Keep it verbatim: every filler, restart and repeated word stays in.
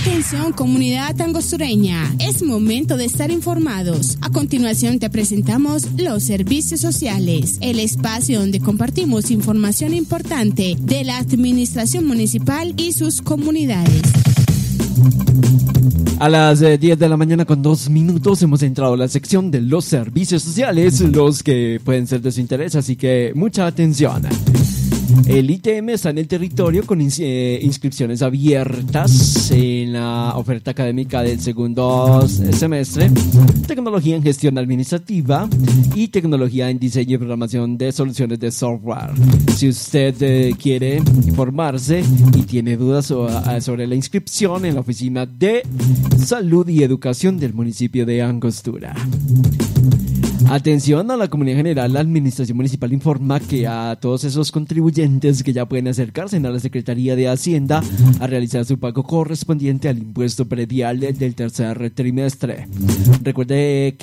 Atención, comunidad angostureña, es momento de estar informados. A continuación te presentamos los servicios sociales, el espacio donde compartimos información importante de la administración municipal y sus comunidades. A las eh, diez de la mañana con dos minutos hemos entrado a la sección de los servicios sociales, los que pueden ser de su interés, así que mucha atención. El I T M está en el territorio con ins- eh, inscripciones abiertas en la oferta académica del segundo semestre, tecnología en gestión administrativa y tecnología en diseño y programación de soluciones de software. Si usted eh, quiere informarse y tiene dudas so- a- sobre la inscripción, en la oficina de salud y educación del municipio de Angostura. Atención a la comunidad general, la administración municipal informa que a todos esos contribuyentes que ya pueden acercarse a la Secretaría de Hacienda a realizar su pago correspondiente al impuesto predial del tercer trimestre. Recuerde que